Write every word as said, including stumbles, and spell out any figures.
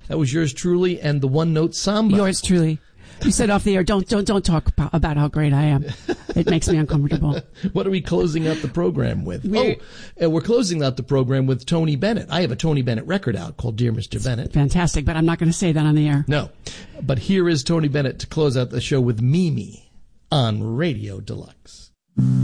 That was yours truly and the one-note samba. Yours truly. You said off the air, don't don't don't talk about, about how great I am. It makes me uncomfortable. What are we closing out the program with? We're, oh, uh, we're closing out the program with Tony Bennett. I have a Tony Bennett record out called Dear Mister Bennett. Fantastic, but I'm not going to say that on the air. No, but here is Tony Bennett to close out the show with Mimi on Radio Deluxe.